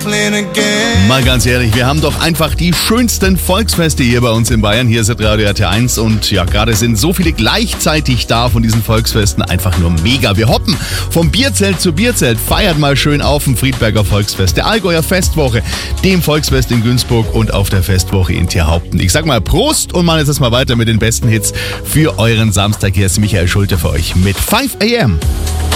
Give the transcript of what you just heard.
Mal ganz ehrlich, wir haben doch einfach die schönsten Volksfeste hier bei uns in Bayern. Hier ist Radio RT1 und ja, gerade sind so viele gleichzeitig da von diesen Volksfesten. Einfach nur mega. Wir hoppen vom Bierzelt zu Bierzelt. Feiert mal schön auf dem Friedberger Volksfest, der Allgäuer Festwoche, dem Volksfest in Günzburg und auf der Festwoche in Tierhaupten. Ich sag mal Prost und machen jetzt mal weiter mit den besten Hits für euren Samstag. Hier ist Michael Schulte für euch mit 5 AM.